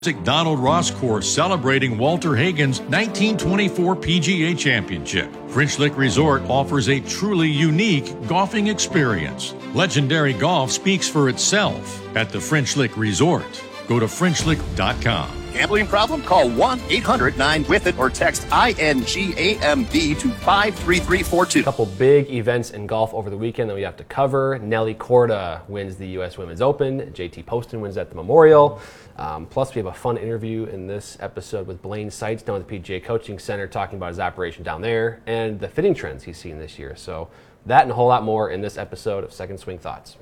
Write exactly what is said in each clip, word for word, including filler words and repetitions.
Donald Ross Course celebrating Walter Hagen's nineteen twenty-four P G A Championship. French Lick Resort offers a truly unique golfing experience. Legendary golf speaks for itself at the French Lick Resort. Go to French Lick dot com. Gambling problem? Call one eight hundred nine with it or text I N G A M B to five three three four two. A couple big events in golf over the weekend that we have to cover. Nelly Korda wins the U S Women's Open. J T Poston wins at the Memorial. Um, plus, we have a fun interview in this episode with Blaine Seitz down at the P G A Coaching Center talking about his operation down there and the fitting trends he's seen this year. So that and a whole lot more in this episode of Second Swing Thoughts.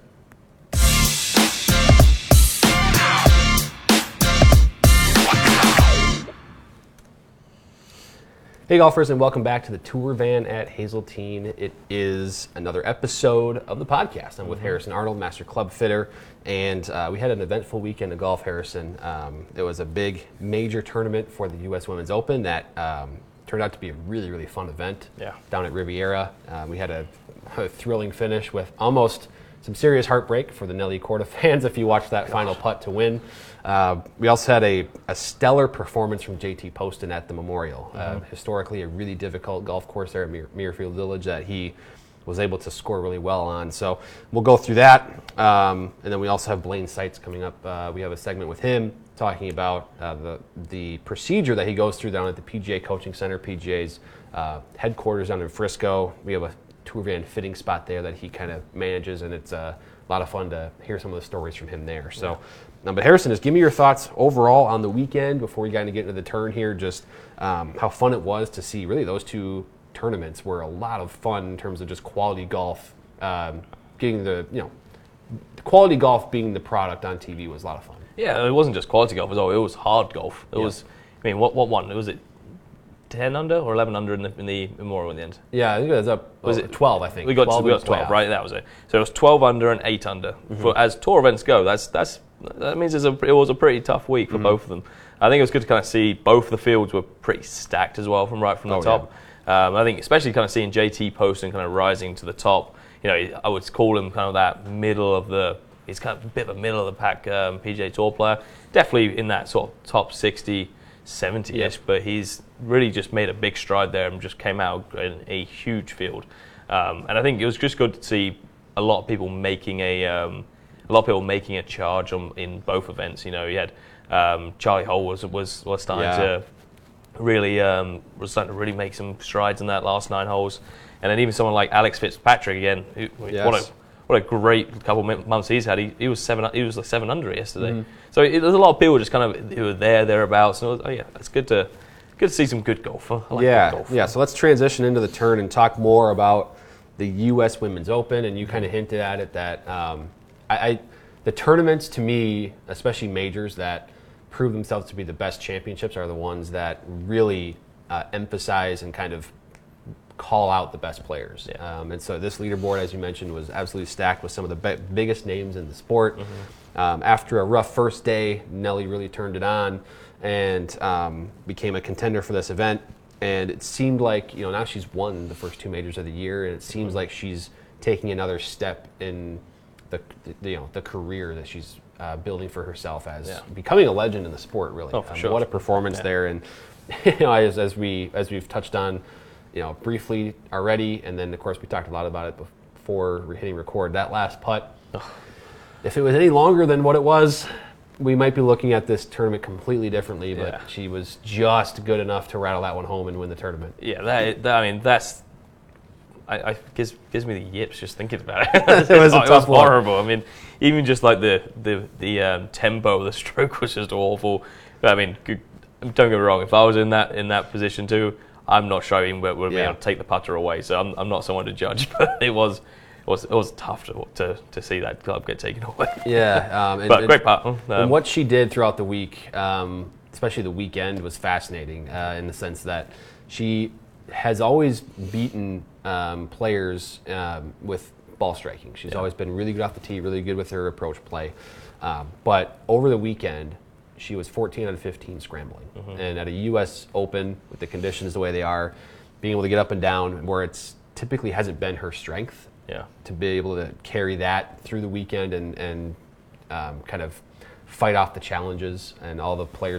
Hey golfers, and welcome back to the Tour Van at Hazeltine. It is another episode of the podcast. I'm with mm-hmm. Harrison Arnold, Master Club Fitter, and uh, we had an eventful weekend of golf, Harrison. Um, it was a big major tournament for the U S Women's Open that um, turned out to be a really, really fun event yeah. down at Riviera. Uh, we had a, a thrilling finish with almost some serious heartbreak for the Nelly Korda fans if you watched that Gosh. final putt to win. Uh, we also had a, a stellar performance from J T Poston at the Memorial. Mm-hmm. Uh, historically, a really difficult golf course there at Muir, Muirfield Village that he was able to score really well on. So we'll go through that. Um, and then we also have Blaine Seitz coming up. Uh, we have a segment with him talking about uh, the, the procedure that he goes through down at the P G A Coaching Center, P G A's uh, headquarters down in Frisco. We have a Tour Van fitting spot there that he kind of manages, and it's uh, a lot of fun to hear some of the stories from him there. So. Yeah. Um, but Harrison, just give me your thoughts overall on the weekend before we kind of get into the turn here. Just um, how fun it was to see. Really, those two tournaments were a lot of fun in terms of just quality golf. Um, getting the you know, quality golf being the product on T V was a lot of fun. Yeah, it wasn't just quality golf as well. It was hard golf. It yeah. was. I mean, what what one? Was it ten under or eleven under in the in the Memorial in the end? Yeah, I think it was up. Was oh, it twelve? I think we got twelve, we got twelve, twelve, right? That was it. So it was twelve under and eight under. Mm-hmm. For as tour events go, that's that's. That means it's a, it was a pretty tough week for mm-hmm. both of them. I think it was good to kind of see both of the fields were pretty stacked as well from right from the oh, top. Yeah. Um, I think especially kind of seeing J T Poston kind of rising to the top. You know, I would call him kind of that middle of the. He's kind of a bit of a middle of the pack um, P G A Tour player. Definitely in that sort of top sixty, seventy-ish. Yep. But he's really just made a big stride there and just came out in a huge field. Um, and I think it was just good to see a lot of people making a. Um, A lot of people making a charge on, in both events. You know, you had um, Charlie Hole was was was starting yeah. to really um, was starting to really make some strides in that last nine holes, and then even someone like Alex Fitzpatrick again. Who, yes. What a what a great couple of months he's had. He, he was seven. He was like seven under yesterday. Mm-hmm. So it, there's a lot of people just kind of who were there thereabouts. And it was, oh yeah, it's good to good to see some good golf. I like yeah, good golf. yeah. So let's transition into the turn and talk more about the U S Women's Open. And you kind of hinted at it that. Um, I, I, the tournaments to me, especially majors that prove themselves to be the best championships, are the ones that really uh, emphasize and kind of call out the best players. Yeah. Um, and so this leaderboard, as you mentioned, was absolutely stacked with some of the be- biggest names in the sport. Mm-hmm. Um, after a rough first day, Nelly really turned it on and um, became a contender for this event. And it seemed like, you know, now she's won the first two majors of the year, and it seems mm-hmm. like she's taking another step in The, the you know the career that she's uh, building for herself as yeah. becoming a legend in the sport. Really, oh, for um, sure. What a performance yeah. there, and you know as, as we as we've touched on, you know briefly already, and then of course we talked a lot about it before hitting record. That last putt, oh. if it was any longer than what it was, we might be looking at this tournament completely differently. But yeah. she was just good enough to rattle that one home and win the tournament. Yeah, that, that I mean that's. I, I gives gives me the yips just thinking about it. it was, a it tough was horrible. I mean, even just like the the the um, tempo of the stroke was just awful. I mean, don't get me wrong. If I was in that in that position too, I'm not sure I even would, would yeah. be able to take the putter away. So I'm I'm not someone to judge, but it was it was it was tough to to, to see that club get taken away. Yeah, um, and, but great putt. Um, and what she did throughout the week, um, especially the weekend, was fascinating uh, in the sense that she has always beaten um, players um, with ball striking. She's yeah. always been really good off the tee, really good with her approach play. Um, but over the weekend, she was fourteen out of fifteen scrambling. Mm-hmm. And at a U S Open, with the conditions the way they are, being able to get up and down, where it's typically hasn't been her strength, yeah. to be able to carry that through the weekend and, and um, kind of fight off the challenges, and all the players